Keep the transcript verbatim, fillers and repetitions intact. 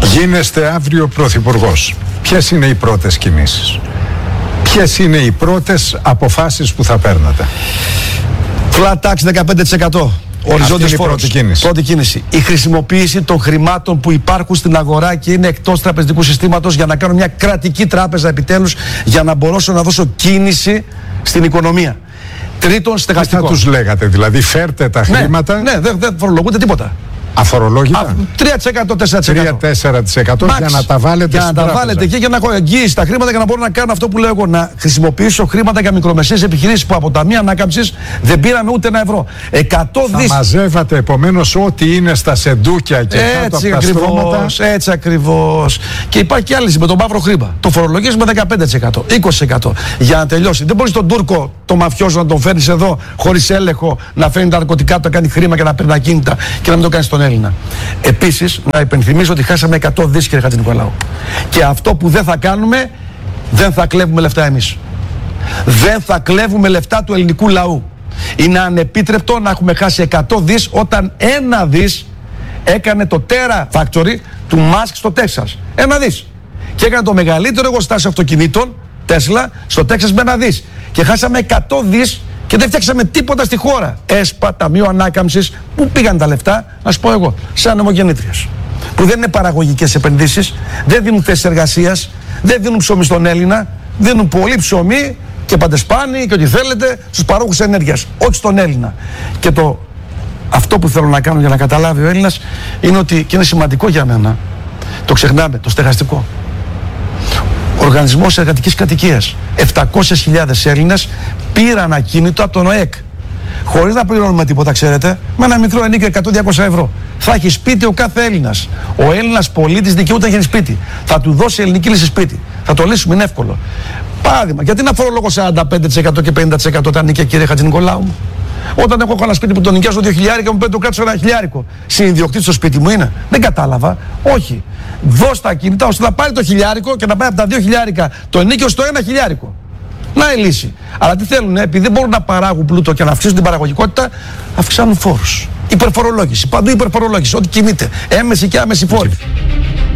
Γίνεστε αύριο πρωθυπουργός. Ποιες είναι οι πρώτες κινήσεις? Ποιες είναι οι πρώτες αποφάσεις που θα παίρνατε? Flat tax δεκαπέντε τοις εκατό. Οριζόντιος φόρος. Πρώτη κίνηση. Πρώτη κίνηση. Η χρησιμοποίηση των χρημάτων που υπάρχουν στην αγορά και είναι εκτός τραπεζικού συστήματος για να κάνω μια κρατική τράπεζα επιτέλους, για να μπορέσω να δώσω κίνηση στην οικονομία. Τρίτον, στεγαστικό. Τι θα τους λέγατε, δηλαδή φέρτε τα χρήματα? Ναι, ναι, δεν δε φορολογούνται τίποτα. Αφορολόγητα. τρία τοις εκατό, τέσσερα τοις εκατό. τρία τέσσερα τοις εκατό για να τα βάλετε για στην να τα τράπεζα. βάλετε εκεί, για να έχω εγγύηση τα χρήματα, για να μπορώ να κάνω αυτό που λέω εγώ. Να χρησιμοποιήσω χρήματα για μικρομεσαίες επιχειρήσεις που από Ταμεία Ανάκαμψης δεν πήραμε ούτε ένα ευρώ. εκατό Θα δις. μαζεύατε επομένως ό,τι είναι στα σεντούκια και κάτω από τα στρώματα. Έτσι ακριβώς. Και υπάρχει και άλλη με τον μαύρο χρήμα. Το φορολογίζουμε δεκαπέντε τοις εκατό, είκοσι τοις εκατό για να τελειώσει. Δεν μπορεί τον Τούρκο, τον μαφιόζο, να τον φέρνει εδώ χωρίς έλεγχο, να φέρνει τα ναρκωτικά, να κάνει χρήμα και να παίρνει ακίνητα και να μην το κάνει στον Έλληνα. Επίσης, να υπενθυμίσω ότι χάσαμε εκατό δις, κύριε Χατζηνικολάου. Και αυτό που δεν θα κάνουμε, δεν θα κλέβουμε λεφτά εμείς. Δεν θα κλέβουμε λεφτά του ελληνικού λαού. Είναι ανεπίτρεπτο να έχουμε χάσει εκατό δις όταν ένα δις έκανε το Terra Factory του Musk στο Τέξας. Ένα δις. Και έκανε το μεγαλύτερο εργοστάσιο αυτοκινήτων, Tesla, στο Τέξας με ένα δις. Και χάσαμε εκατό δις και δεν φτιάξαμε τίποτα στη χώρα. ΕΣΠΑ, Ταμείο Ανάκαμψης, πού πήγαν τα λεφτά? Να σου πω εγώ, σαν νομογεννήτριες. Που δεν είναι παραγωγικές επενδύσεις, δεν δίνουν θέσεις εργασίας, δεν δίνουν ψωμί στον Έλληνα, δίνουν πολύ ψωμί και παντεσπάνι και ό,τι θέλετε στους παρόχους ενέργειας, όχι στον Έλληνα. Και το, αυτό που θέλω να κάνω για να καταλάβει ο Έλληνας είναι ότι, και είναι σημαντικό για μένα, το ξεχνάμε, το στεγαστικό. Οργανισμός Εργατικής Κατοικίας. επτακόσιες χιλιάδες Έλληνες πήραν ακίνητο από τον ΟΕΚ. Χωρίς να πληρώνουμε τίποτα, ξέρετε, με ένα μικρό ενίκιο εκατό με διακόσια ευρώ. Θα έχει σπίτι ο κάθε Έλληνας. Ο Έλληνας πολίτης δικαιούται να γίνει σπίτι. Θα του δώσει ελληνική λύση σπίτι. Θα το λύσουμε, είναι εύκολο. Παράδειγμα, γιατί να φορολογώ σαράντα πέντε τοις εκατό και πενήντα τοις εκατό τα νοικιά, κύριε Χατζηνικολάου μου? Όταν έχω ένα σπίτι που τον νοικιάζω δύο χιλιάρικα, μου παίρνει το κράτος ένα χιλιάρικο. Συνειδιοκτήτης στο σπίτι μου είναι? Δεν κατάλαβα. Όχι. Δώσ' τα ακίνητα ώστε να πάρει το χιλιάρικο και να πάει από τα δύο χιλιάρικα το ενίκιο στο ένα χιλιάρικο. Να η λύση. Αλλά τι θέλουν, επειδή δεν μπορούν να παράγουν πλούτο και να αυξήσουν την παραγωγικότητα, αυξάνουν φόρους. Υπερφορολόγηση. Παντού υπερφορολόγηση. Ό,τι κινείται. Έμεση και άμεση φόρη.